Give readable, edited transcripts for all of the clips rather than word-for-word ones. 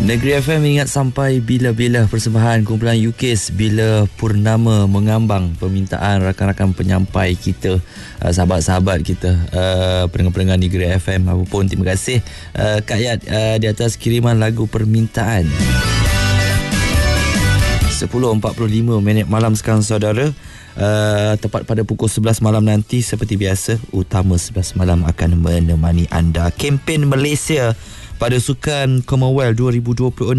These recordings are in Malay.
Negeri FM ingat sampai bila-bila persembahan kumpulan UKIS bila purnama mengambang permintaan rakan-rakan penyampai kita, sahabat-sahabat kita, pendengar-pendengar Negeri FM. Apapun, terima kasih Kak Yat di atas kiriman lagu permintaan. 10.45 malam sekarang saudara. Tepat pada pukul 11 malam nanti, seperti biasa, Utama 11 malam akan menemani anda. Kempen Malaysia pada Sukan Commonwealth 2026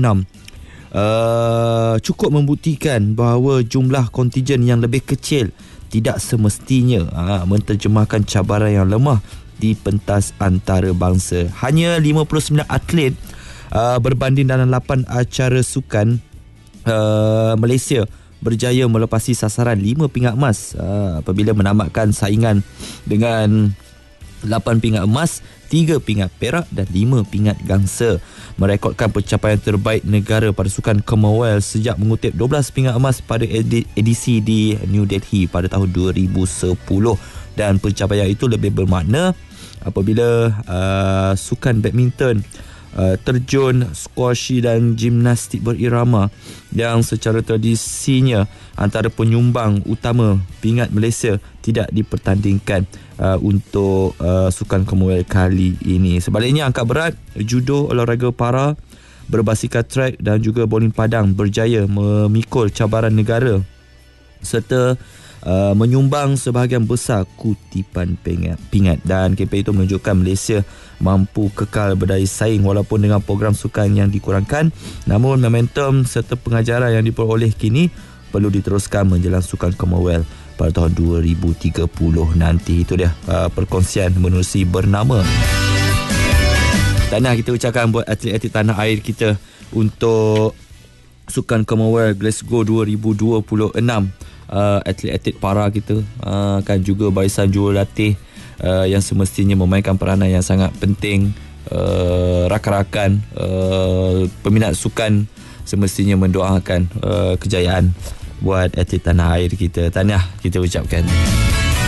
cukup membuktikan bahawa jumlah kontijen yang lebih kecil tidak semestinya menterjemahkan cabaran yang lemah di pentas antarabangsa. Hanya 59 atlet berbanding dalam 8 acara sukan. Malaysia berjaya melepasi sasaran 5 pingat emas apabila menamatkan saingan dengan 8 pingat emas, 3 pingat perak dan 5 pingat gangsa, merekodkan pencapaian terbaik negara pada Sukan Commonwealth sejak mengutip 12 pingat emas pada edisi di New Delhi pada tahun 2010. Dan pencapaian itu lebih bermakna apabila sukan badminton, terjun, squash dan gimnastik berirama yang secara tradisinya antara penyumbang utama pingat Malaysia tidak dipertandingkan untuk Sukan Commonwealth kali ini. Sebaliknya, angkat berat, judo, olahraga para, berbasikal track dan juga bowling padang berjaya memikul cabaran negara serta menyumbang sebahagian besar kutipan pingat. Dan kempen itu menunjukkan Malaysia mampu kekal berdaya saing walaupun dengan program sukan yang dikurangkan. Namun momentum serta pengajaran yang diperoleh kini perlu diteruskan menjelang Sukan Commonwealth pada tahun 2030 nanti. Itu dia perkongsian menerusi bernama. Tahniah kita ucapkan buat atlet-atlet tanah air kita untuk Sukan Commonwealth Glasgow 2026. Atlet-atlet para kita kan juga barisan jurulatih yang semestinya memainkan peranan yang sangat penting. Rakan-rakan peminat sukan semestinya mendoakan kejayaan buat atlet tanah air kita. Tahniah kita ucapkan.